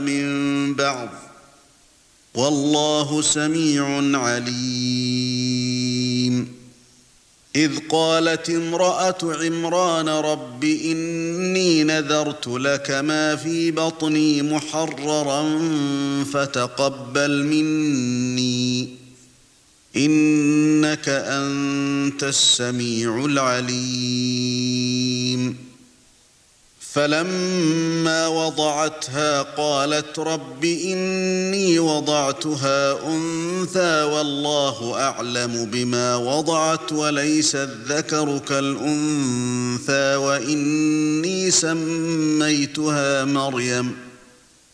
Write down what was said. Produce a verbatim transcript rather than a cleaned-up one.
من بعض والله سميع عليم. إذ قالت امرأة عمران رب إني نذرت لك ما في بطني محررا فتقبل مني إنك أنت السميع العليم. فلما وضعتها قالت رب إني وضعتها أنثى والله أعلم بما وضعت وليس الذكر كالأنثى وإني سميتها مريم